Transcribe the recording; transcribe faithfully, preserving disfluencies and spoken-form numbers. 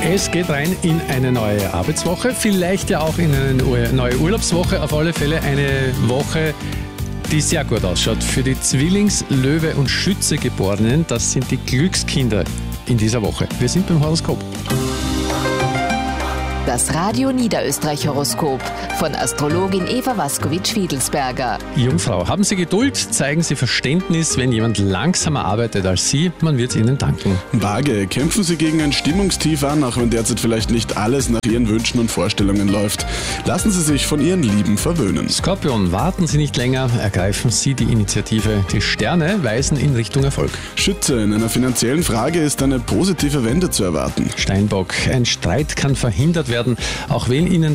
Es geht rein in eine neue Arbeitswoche, vielleicht ja auch in eine neue Urlaubswoche, auf alle Fälle eine Woche, die sehr gut ausschaut. Für die Zwillings-, Löwe- und Schütze-Geborenen, das sind die Glückskinder in dieser Woche. Wir sind beim Horoskop. Das Radio Niederösterreich Horoskop von Astrologin Eva Waskowitsch-Fiedelsberger. Jungfrau, haben Sie Geduld, zeigen Sie Verständnis, wenn jemand langsamer arbeitet als Sie, man wird Ihnen danken. Waage, kämpfen Sie gegen ein Stimmungstief an, auch wenn derzeit vielleicht nicht alles nach Ihren Wünschen und Vorstellungen läuft. Lassen Sie sich von Ihren Lieben verwöhnen. Skorpion, warten Sie nicht länger, ergreifen Sie die Initiative. Die Sterne weisen in Richtung Erfolg. Schütze, in einer finanziellen Frage ist eine positive Wende zu erwarten. Steinbock, ein Streit kann verhindert werden, auch wenn Ihnen